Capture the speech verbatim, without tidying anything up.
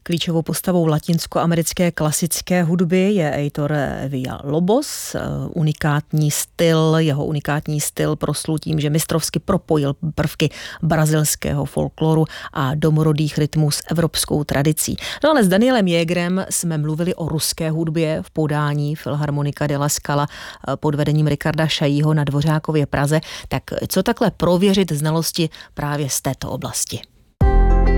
Klíčovou postavou latinskoamerické klasické hudby je Heitor Villa-Lobos. Unikátní styl, jeho unikátní styl proslul tím, že mistrovsky propojil prvky brazilského folkloru a domorodých rytmů s evropskou tradicí. No ale s Danielem Jägerem jsme mluvili o ruské hudbě v podání Filharmonika de la Scala pod vedením Richarda Chaillyho na Dvořákově Praze. Tak co takhle prověřit znalosti právě z této oblasti?